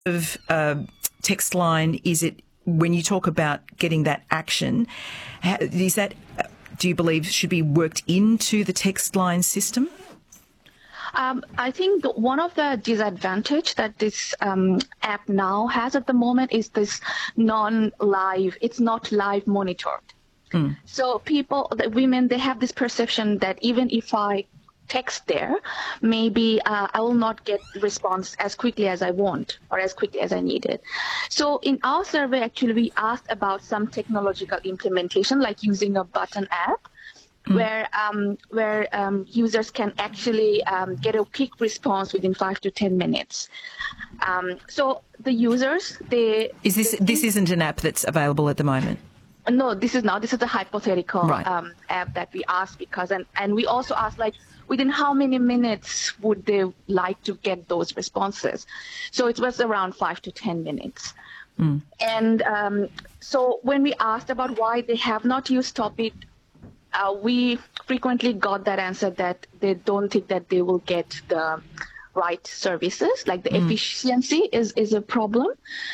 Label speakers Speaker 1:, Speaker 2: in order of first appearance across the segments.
Speaker 1: of text line is it when you talk about getting that action? Is that, do you believe, should be worked into the text line system?
Speaker 2: I think one of the disadvantage that this app now has at the moment is this non-live. It's not live monitored. So people, the women, they have this perception that even if I text there, maybe I will not get response as quickly as I want or as quickly as I need it. So in our survey, actually, we asked about some technological implementation, like using a button app, where users can actually get a quick response within 5 to 10 minutes. So the users,
Speaker 1: This isn't an app that's available at the moment?
Speaker 2: No, this is not. This is a hypothetical
Speaker 1: Right.
Speaker 2: app that we asked because, and we also asked, like, within how many minutes would they like to get those responses? So it was around 5 to 10 minutes. And so when we asked about why they have not used Stop It, we frequently got that answer that they don't think that they will get the right services, like the efficiency is a problem.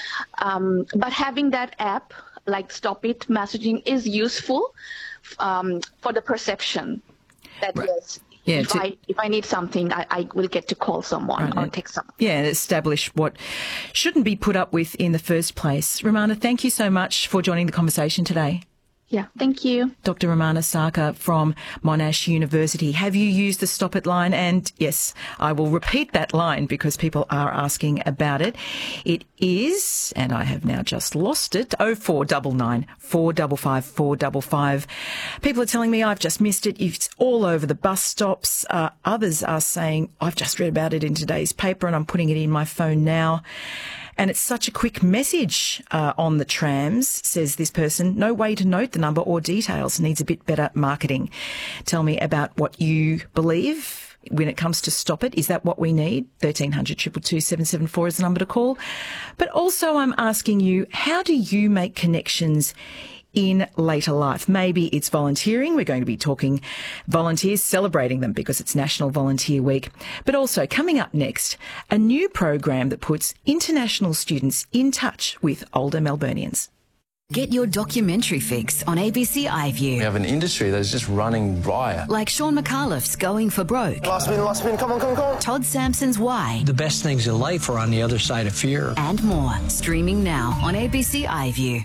Speaker 2: But having that app, like Stop It messaging, is useful for the perception that yes, if I need something, I will get to call someone or text someone.
Speaker 1: Yeah, establish what shouldn't be put up with in the first place. Ramana, thank you so much for joining the conversation today.
Speaker 2: Yeah, thank you.
Speaker 1: Dr. Ramana Sarkar from Monash University. Have you used the Stop It line? And yes, I will repeat that line because people are asking about it. It is, and I have now just lost it, 0499 455 455. People are telling me I've just missed it. It's all over the bus stops. Others are saying I've just read about it in today's paper and I'm putting it in my phone now. And it's such a quick message on the trams, says this person. No way to note the number or details. Needs a bit better marketing. Tell me about what you believe when it comes to Stop It. Is that what we need? 1300 222 774 is the number to call. But also I'm asking you, how do you make connections in later life? Maybe it's volunteering. We're going to be talking volunteers, celebrating them because it's National Volunteer Week. But also coming up next, a new program that puts international students in touch with older Melburnians.
Speaker 3: Get your documentary fix on ABC iView.
Speaker 4: We have an industry that's just running riot.
Speaker 3: Like Sean McAuliffe's Going for Broke.
Speaker 5: Last spin, come on.
Speaker 3: Todd Sampson's Why.
Speaker 6: The best things in life are on the other side of fear.
Speaker 3: And more. Streaming now on ABC iView.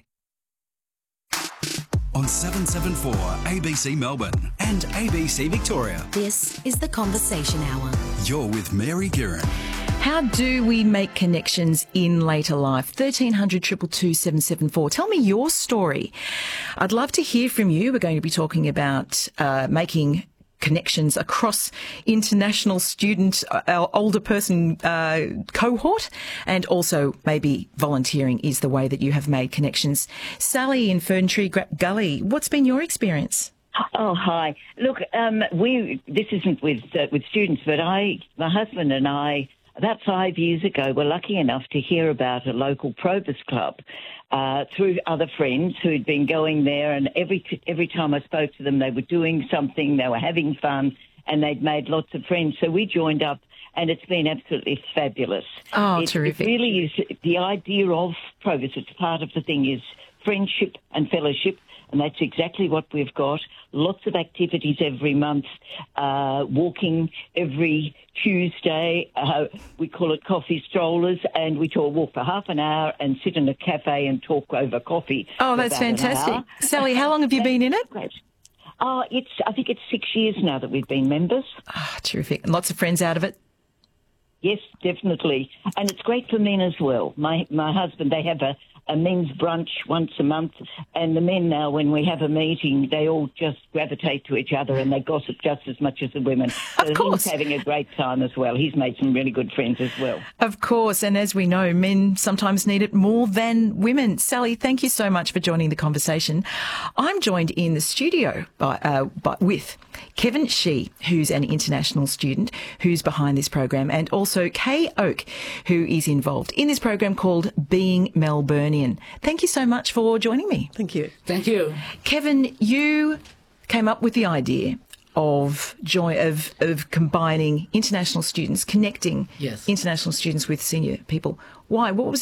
Speaker 7: On 774 ABC Melbourne and ABC Victoria.
Speaker 3: This is The Conversation Hour.
Speaker 7: You're with Mary Guerin.
Speaker 1: How do we make connections in later life? 1300 222 774. Tell me your story. I'd love to hear from you. We're going to be talking about making connections across international student, older person cohort, and also maybe volunteering is the way that you have made connections. Sally in Ferntree Gully, what's been your experience?
Speaker 8: Oh, hi. Look, this isn't with students, but my husband and I, about 5 years ago, were lucky enough to hear about a local Probus club through other friends who'd been going there, and every time I spoke to them, they were doing something, they were having fun, and they'd made lots of friends. So we joined up, and it's been absolutely fabulous.
Speaker 1: Oh, terrific.
Speaker 8: It really is. The idea of Probus, it's part of the thing, is friendship and fellowship, and that's exactly what we've got. Lots of activities every month, walking every Tuesday. We call it coffee strollers, and we walk for half an hour and sit in a cafe and talk over coffee.
Speaker 1: Oh, that's fantastic. Sally, how long have you been in it?
Speaker 8: Great. I think it's 6 years now that we've been members.
Speaker 1: Oh, terrific. And lots of friends out of it?
Speaker 8: Yes, definitely. And it's great for men as well. My husband, they have a men's brunch once a month, and the men now, when we have a meeting, they all just gravitate to each other and they gossip just as much as the women. So
Speaker 1: of course.
Speaker 8: He's having a great time as well. He's made some really good friends as well.
Speaker 1: Of course, and as we know, men sometimes need it more than women. Sally, thank you so much for joining the conversation. I'm joined in the studio with Kevin Shee, who's an international student who's behind this program, and also Kay Oak, who is involved in this program called Being Melburnian. Thank you so much for joining me.
Speaker 9: Thank you.
Speaker 6: Thank you.
Speaker 1: Kevin, you came up with the idea of combining international students, connecting
Speaker 5: Yes.
Speaker 1: international students with senior people. Why? What was